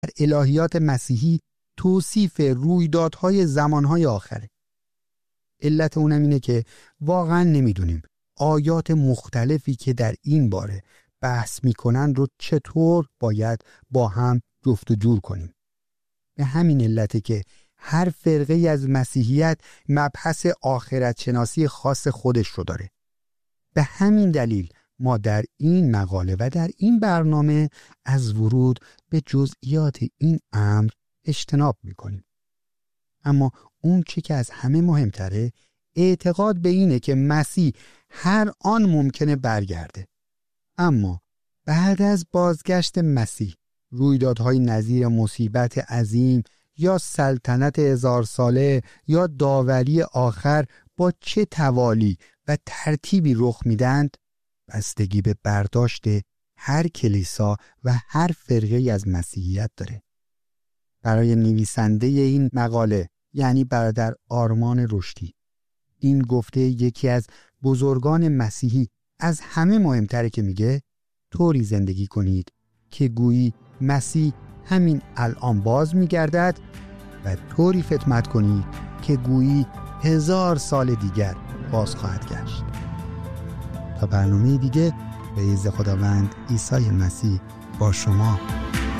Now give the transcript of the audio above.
الهیات مسیحی توصیف رویدادهای زمانهای آخره. علت اونم اینه که واقعا نمیدونیم آیات مختلفی که در این باره بحث میکنن رو چطور باید با هم جفت و جور کنیم. به همین علته که هر فرقه از مسیحیت مبحث آخرت شناسی خاص خودش رو داره. به همین دلیل ما در این مقاله و در این برنامه از ورود به جزئیات این امر اجتناب میکنیم. اما اون چی که از همه مهمتره اعتقاد به اینه که مسیح هر آن ممکنه برگرده. اما بعد از بازگشت مسیح رویدادهای نظیر مصیبت عظیم یا سلطنت 1000 ساله یا داوری آخر با چه توالی و ترتیبی رخ میدند بستگی به برداشت هر کلیسا و هر فرقه از مسیحیت داره. برای نویسنده این مقاله یعنی برادر آرمان رشدی این گفته یکی از بزرگان مسیحی از همه مهمتره که میگه طوری زندگی کنید که گویی مسیح همین الان باز میگردد و طوری خدمت کنید که گویی 1000 سال دیگر باز خواهد گشت. تا برنامه دیگه به عز خداوند عیسی مسیح با شما.